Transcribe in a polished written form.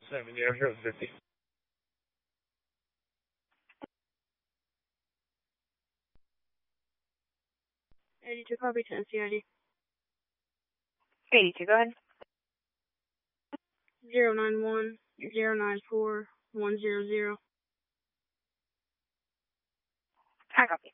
70050. 82, copy 10 CID. 82, go ahead. 091 094 100. High copy.